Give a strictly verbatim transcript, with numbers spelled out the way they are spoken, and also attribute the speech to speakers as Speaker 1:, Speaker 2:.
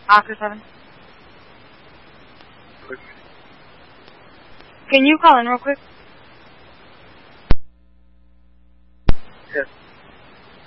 Speaker 1: Oscar seven. Can you call in real quick?
Speaker 2: Yes.